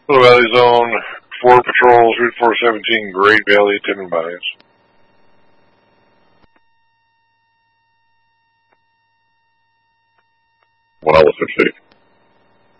Little Valley Zone, 4 patrols, Route 417, Great Valley, attending bodies. Well, let's see.